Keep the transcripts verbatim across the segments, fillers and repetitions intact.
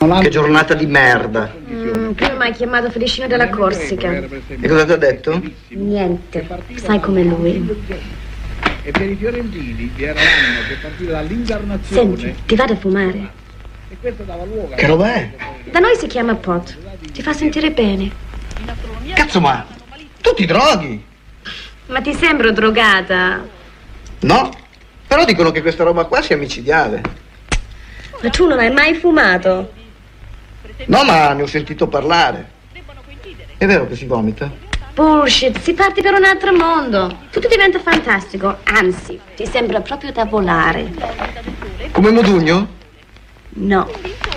Che giornata di merda. Mm, prima mi hai chiamato Felicino della Corsica. E cosa ti ha detto? Niente, sai come lui. E per i fiorentini vi era l'anno che partire dall'incarnazione. Senti, ti vado a fumare. E questo dava luogo. Che roba è? Da noi si chiama pot. Ti fa sentire bene. Cazzo, ma tu ti droghi? Ma ti sembro drogata? No, però dicono che questa roba qua sia micidiale. Ma tu non hai mai fumato? No, ma ne ho sentito parlare. È vero che si vomita? Bullshit, si parte per un altro mondo. Tutto diventa fantastico, anzi, ti sembra proprio da volare. Come Modugno? No.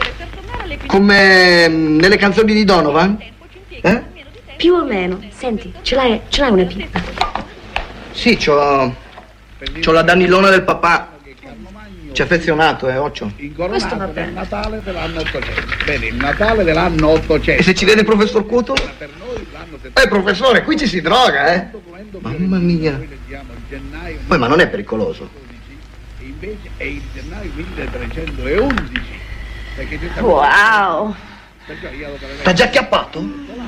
Come mm, nelle canzoni di Donovan? Eh? Più o meno. Senti, ce l'hai, ce l'hai una pipa? Sì, c'ho... c'ho la Danilona del papà. Ci è affezionato, eh, occhio. Questo va Incoronato bene. del Natale dell'anno ottocento. Bene, il Natale dell'anno ottocento. E se ci vede il professor Cutolo? Per noi l'anno settanta. Eh, professore, qui ci si droga, eh? Mamma mia. Noi leggiamo il gennaio Poi, ma non è pericoloso. e invece è il gennaio milletrecentoundici. Perché c'è Wow. perciò io dopo aver T'ha già acchiappato?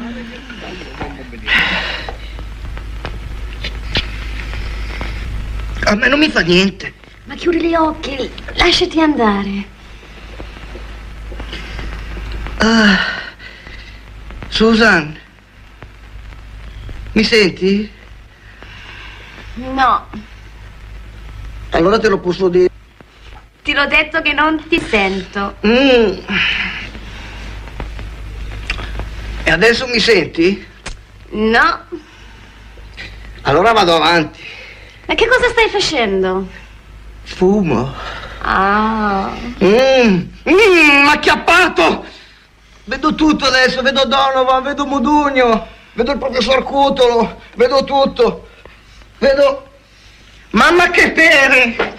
A me non mi fa niente. Ma chiudi gli occhi, lasciati andare. Ah, Susan, mi senti? No, Allora te lo posso dire. ti l'ho detto che non ti sento. Mm. E adesso mi senti? No. Allora vado avanti. Ma che cosa stai facendo? Fumo. Ah. Mmm, mm, acchiappato! Vedo tutto adesso, vedo Donovan, vedo Modugno, vedo il professor Cutolo, vedo tutto. Vedo... Mamma che pere!